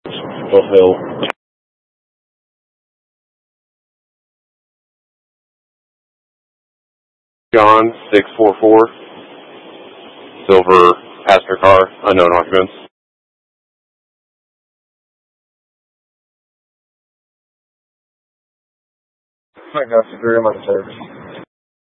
Fulfill. John 644, silver passenger car, unknown occupants. I got you very much, sir.